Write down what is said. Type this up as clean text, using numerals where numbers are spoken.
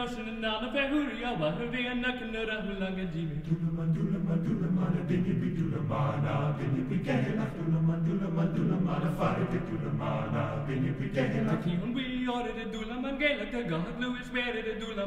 notion and now the Fehuri, I want to be a knock and a Hulanga Jimmy. Dulamana, Binibi Dulamana, Binibi Gala, Dulamana, Fire Dulamana, Binibi Gala. We ordered a Dulaman Gala, the God Louis, where did a Dulaman?